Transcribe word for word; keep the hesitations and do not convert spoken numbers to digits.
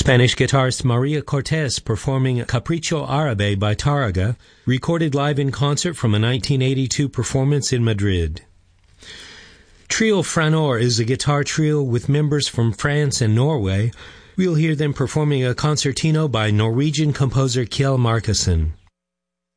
Spanish guitarist Maria Cortez performing Capricho Árabe by Tárrega, recorded live in concert from a nineteen eighty-two performance in Madrid. Trio Franor is a guitar trio with members from France and Norway. We'll hear them performing a concertino by Norwegian composer Kjell Markussen.